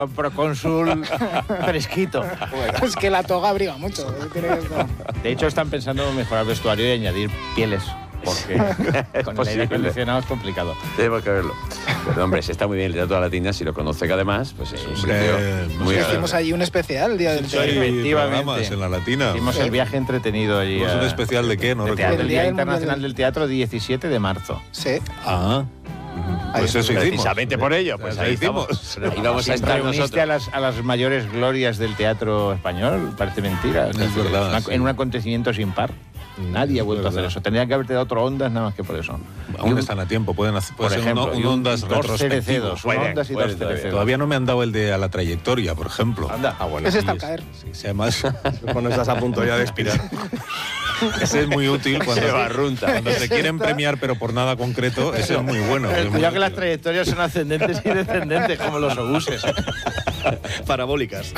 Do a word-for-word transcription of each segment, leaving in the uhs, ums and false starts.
procónsul fresquito. Bueno, es que la toga abriga mucho. De hecho, están pensando en mejorar el vestuario y añadir pieles. Porque con el aire acondicionado es complicado. Tenemos que verlo. Pero, hombre, si está muy bien el Teatro de la Latina, si lo conoce que además, pues es un sitio eh, muy agradable. Hicimos allí un especial el día del teatro. Sí, efectivamente. En la Latina. Hicimos el viaje entretenido allí. ¿Es un especial de qué? No de recuerdo. teatro, el Día Internacional del Teatro, diecisiete de marzo. Sí. Ah. Pues eso hicimos. Precisamente por ello, pues ahí hicimos. Y vamos a estar nosotros. A las, a las mayores glorias del teatro español, parece mentira. Es es verdad. Una, sí. En un acontecimiento sin par. Nadie ha vuelto a hacer eso. Tendrían que haberte dado otro Ondas nada más que por eso. Aún están a tiempo. Pueden hacer por ejemplo, un, un Ondas retrospectivo. Un Ondas y dos cerecedos. Todavía no me han dado el de A la trayectoria, por ejemplo. Anda. Ah, bueno. Ese está al caer. Sí, sí, además... Cuando estás a punto ya de expirar. Ese es muy útil cuando se barrunta. Cuando se quieren premiar, pero por nada concreto, ese es muy bueno. Cuidado que las trayectorias son ascendentes y descendentes, como los obuses. Parabólicas.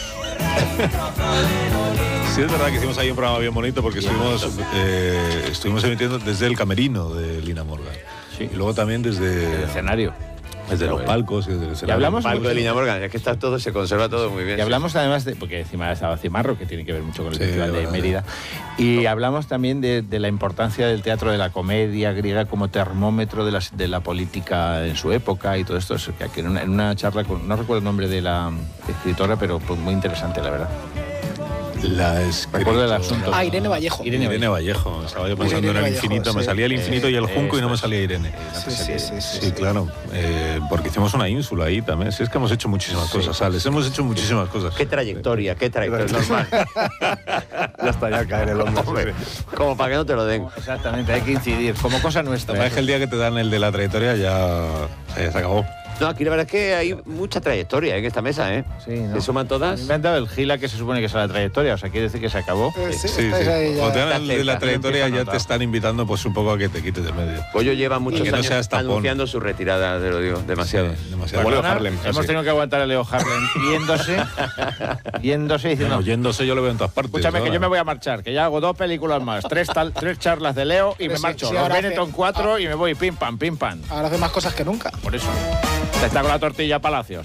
Sí, es verdad que hicimos ahí un programa bien bonito porque estuvimos, eh, estuvimos emitiendo desde el camerino de Lina Morgan. Sí. Y luego también desde el escenario. Desde los palcos y desde el escenario. Y hablamos el palco de Lina Morgan, es que está todo, se conserva todo muy bien. Y hablamos además de, porque encima estaba Cimarro, que tiene que ver mucho con el sí, Festival de Mérida, y hablamos también de, de la importancia del teatro de la comedia griega como termómetro de la, de la política en su época y todo esto, que en una, en una charla, con, no recuerdo el nombre de la escritora, pero pues muy interesante, la verdad. La escritora. Recuerdo el asunto. Ah, Irene Vallejo. Irene, Irene Vallejo. Vallejo. Estaba yo pensando Irene en el Vallejo, infinito. sí. Me salía el infinito eh, y el junco eh, y no me salía Irene. Sí, sí, sí, sí, sí, sí claro. Eh, porque hicimos una ínsula ahí también. Sí, es que hemos hecho muchísimas sí, cosas, Alex. Hemos hecho muchísimas cosas. Qué trayectoria, qué trayectoria. Normal. Ya está, ya cae en el hombro. Hombre, como para que no te lo den. Exactamente, hay que incidir. Como cosa nuestra. La verdad es que el día que te dan el de la trayectoria ya eh, se acabó. No, aquí la verdad es que hay mucha trayectoria en esta mesa, ¿eh? Sí, ¿no? ¿Se suman todas? Me han dado el gila que se supone que es la trayectoria, o sea, quiere decir que se acabó. Eh, sí, sí, sí. Cuando te dan el de la trayectoria ya te están invitando pues un poco a que te quites de medio. Pollo lleva muchos que no años anunciando su retirada, te lo digo, demasiado. Sí, demasiado. Como Leo Bueno, Harlem. hemos así. tenido que aguantar a Leo Harlem yéndose, yéndose y diciendo... Bueno, yéndose yo lo veo en todas partes. Escúchame, ahora. que yo me voy a marchar, que ya hago dos películas más, tres, tal, tres charlas de Leo y Pero me si- marcho. si Los ahora Benetton hace- cuatro ah. y me voy pim pam, pim pam. Ahora hace más cosas que nunca. Por eso. Está con la tortilla Palacios.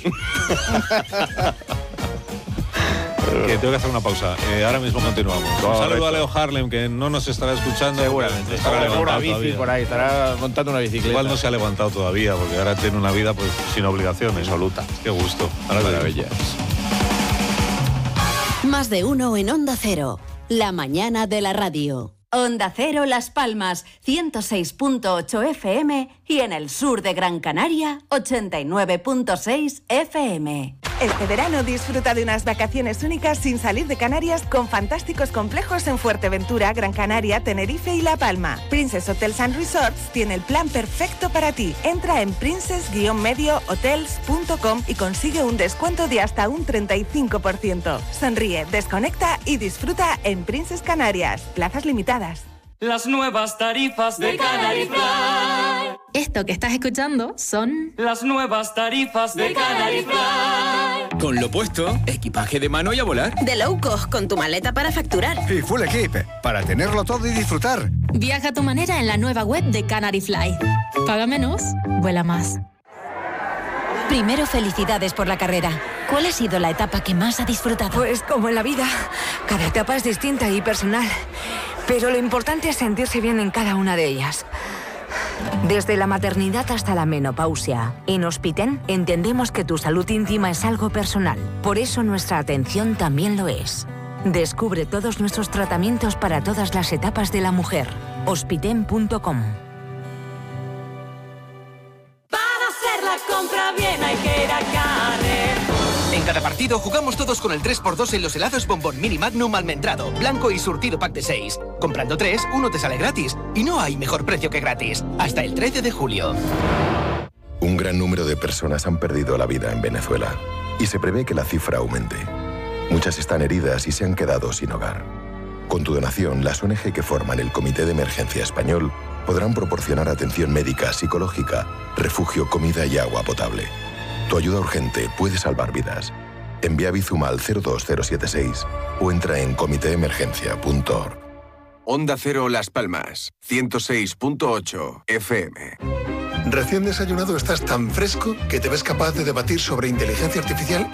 Que tengo que hacer una pausa. Eh, ahora mismo continuamos. Un saludo a Leo Harlem, que no nos estará escuchando. Seguramente. No Estará estará con una levantado bici todavía. por ahí, estará montando una bicicleta. Igual no se ha levantado todavía, porque ahora tiene una vida pues sin obligaciones. Absoluta. Qué gusto. Ahora Maravilla. Más de uno en Onda Cero. La mañana de la radio. Onda Cero Las Palmas, ciento seis punto ocho F M y en el sur de Gran Canaria, ochenta y nueve punto seis F M. Este verano disfruta de unas vacaciones únicas sin salir de Canarias con fantásticos complejos en Fuerteventura, Gran Canaria, Tenerife y La Palma. Princess Hotels and Resorts tiene el plan perfecto para ti. Entra en princess medio hotels punto com y consigue un descuento de hasta un treinta y cinco por ciento. Sonríe, desconecta y disfruta en Princess Canarias. Plazas limitadas. Las nuevas tarifas de Canary Fly. Esto que estás escuchando son Las nuevas tarifas de Canary Fly. Con lo puesto, equipaje de mano y a volar. De low cost con tu maleta para facturar. Y full equip, para tenerlo todo y disfrutar. Viaja a tu manera en la nueva web de Canary Fly. Paga menos, vuela más. Primero, felicidades por la carrera. ¿Cuál ha sido la etapa que más ha disfrutado? Pues como en la vida, cada etapa es distinta y personal. Pero lo importante es sentirse bien en cada una de ellas. Desde la maternidad hasta la menopausia, en Hospiten entendemos que tu salud íntima es algo personal. Por eso nuestra atención también lo es. Descubre todos nuestros tratamientos para todas las etapas de la mujer. hospiten punto com. Para hacer la compra bien hay que ir a Carrefour. En cada partido jugamos todos con el tres por dos en los helados Bombón Mini Magnum almendrado, blanco y surtido pack de seis. Comprando tres, uno te sale gratis. Y no hay mejor precio que gratis. Hasta el trece de julio. Un gran número de personas han perdido la vida en Venezuela. Y se prevé que la cifra aumente. Muchas están heridas y se han quedado sin hogar. Con tu donación, las O N G que forman el Comité de Emergencia Español podrán proporcionar atención médica, psicológica, refugio, comida y agua potable. Tu ayuda urgente puede salvar vidas. Envía Bizum al cero dos cero siete seis o entra en comité emergencia punto org. Onda Cero Las Palmas, ciento seis punto ocho F M. Recién desayunado estás tan fresco que te ves capaz de debatir sobre inteligencia artificial